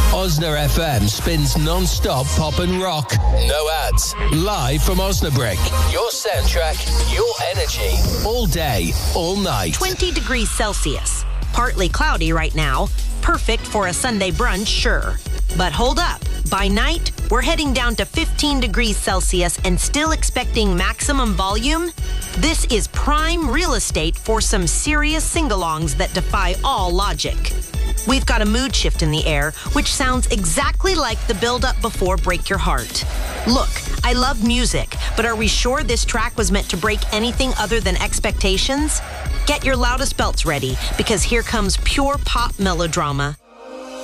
Osna FM spins non-stop pop and rock. No ads. Live from Osnabrück. Your soundtrack, your energy. All day, all night. 20 degrees Celsius. Partly cloudy right now. Perfect for a Sunday brunch, sure. But hold up. By night, we're heading down to 15 degrees Celsius and still expecting maximum volume. This is prime real estate for some serious sing-alongs that defy all logic. We've got a mood shift in the air, which sounds exactly like the build-up before Break Your Heart. Look, I love music, but are we sure this track was meant to break anything other than expectations? Get your loudest belts ready, because here comes pure pop melodrama.